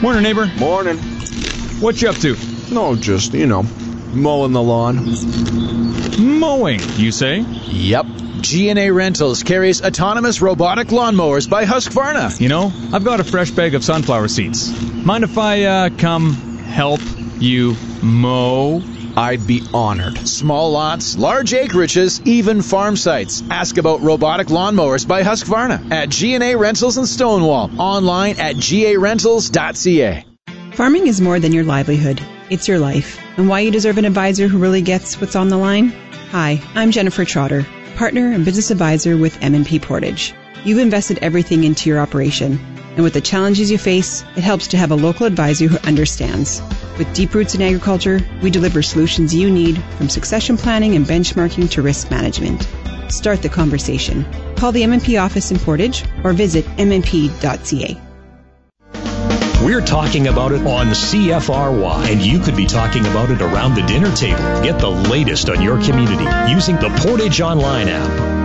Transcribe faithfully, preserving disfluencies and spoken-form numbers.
Morning, neighbor. Morning. What you up to? No, just, you know, mowing the lawn. Mowing, you say? Yep. G and A Rentals carries autonomous robotic lawnmowers by Husqvarna. You know, I've got a fresh bag of sunflower seeds. Mind if I uh, come help you mow? I'd be honored. Small lots, large acreages, even farm sites. Ask about robotic lawnmowers by Husqvarna at G and A Rentals in Stonewall. Online at g a rentals dot c a. Farming is more than your livelihood. It's your life. And why you deserve an advisor who really gets what's on the line? Hi, I'm Jennifer Trotter, partner and business advisor with M and P Portage. You've invested everything into your operation. And with the challenges you face, it helps to have a local advisor who understands. With deep roots in agriculture, we deliver solutions you need, from succession planning and benchmarking to risk management. Start the conversation. Call the M and P office in Portage or visit m n p dot c a. We're talking about it on C F R Y, and you could be talking about it around the dinner table. Get the latest on your community using the Portage Online app.